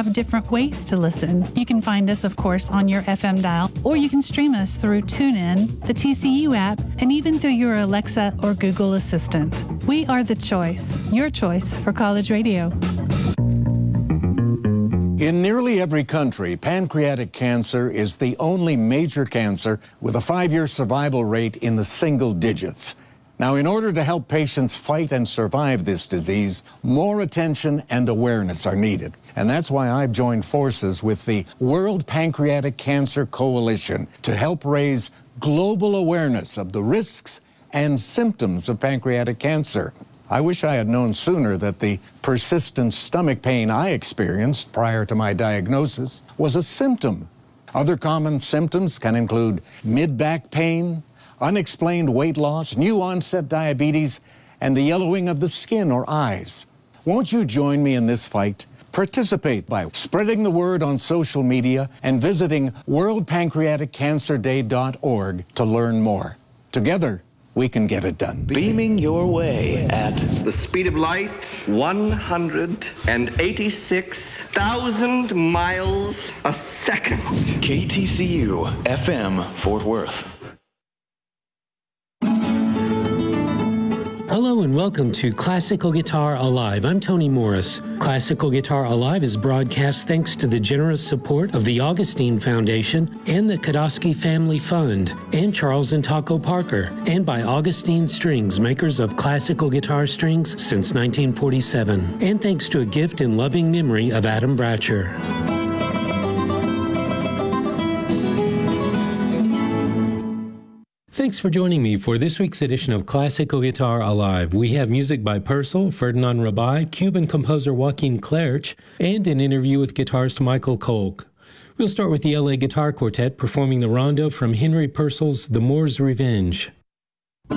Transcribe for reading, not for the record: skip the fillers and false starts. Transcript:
have different ways to listen. You can find us, of course, on your FM dial, or you can stream us through TuneIn, the TCU app, and even through your Alexa or Google Assistant. We are the choice, your choice for college radio. In nearly every country, pancreatic cancer is the only major cancer with a 5-year survival rate in the single digits. Now, in order to help patients fight and survive this disease, more attention and awareness are needed. And that's why I've joined forces with the World Pancreatic Cancer Coalition to help raise global awareness of the risks and symptoms of pancreatic cancer. I wish I had known sooner that the persistent stomach pain I experienced prior to my diagnosis was a symptom. Other common symptoms can include mid-back pain, unexplained weight loss, new-onset diabetes, and the yellowing of the skin or eyes. Won't you join me in this fight? Participate by spreading the word on social media and visiting worldpancreaticcancerday.org to learn more. Together, we can get it done. Beaming your way at the speed of light, 186,000 miles a second. KTCU FM Fort Worth. Hello and welcome to Classical Guitar Alive. I'm Tony Morris. Classical Guitar Alive is broadcast thanks to the generous support of the Augustine Foundation and the Kodosky Family Fund and Charles and Taco Parker, and by Augustine Strings, makers of classical guitar strings since 1947, and thanks to a gift in loving memory of Adam Bratcher. Thanks for joining me for this week's edition of Classical Guitar Alive. We have music by Purcell, Ferdinand Rabai, Cuban composer Joaquin Clerch, and an interview with guitarist Michael Kolk. We'll start with the LA Guitar Quartet performing the rondo from Henry Purcell's The Moor's Revenge.